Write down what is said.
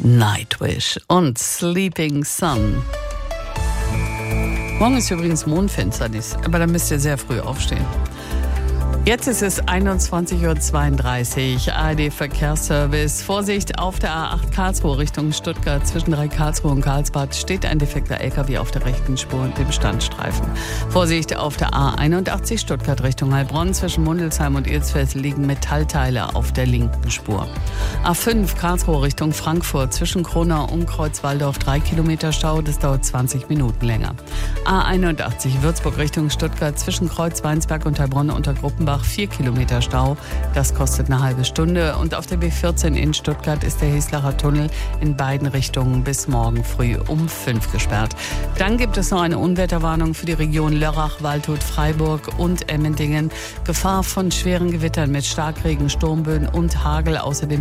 Nightwish und Sleeping Sun. Morgen ist übrigens Mondfinsternis, aber da müsst ihr sehr früh aufstehen. Jetzt ist es 21.32 Uhr, ARD-Verkehrsservice. Vorsicht, auf der A8 Karlsruhe Richtung Stuttgart. Zwischen Karlsruhe und Karlsbad steht ein defekter LKW auf der rechten Spur und dem Standstreifen. Vorsicht, auf der A81 Stuttgart Richtung Heilbronn. Zwischen Mundelsheim und Ilsfeld liegen Metallteile auf der linken Spur. A5 Karlsruhe Richtung Frankfurt. Zwischen Kronau und Kreuzwaldorf 3 Kilometer Stau. Das dauert 20 Minuten länger. A81 Würzburg Richtung Stuttgart. Zwischen Kreuzweinsberg und Heilbronn unter Gruppenbach 4 Kilometer Stau, das kostet eine halbe Stunde. Und auf der B14 in Stuttgart ist der Heslacher Tunnel in beiden Richtungen bis morgen früh um 5 gesperrt. Dann gibt es noch eine Unwetterwarnung für die Region Lörrach, Waldshut, Freiburg und Emmendingen. Gefahr von schweren Gewittern mit Starkregen, Sturmböen und Hagel. Außerdem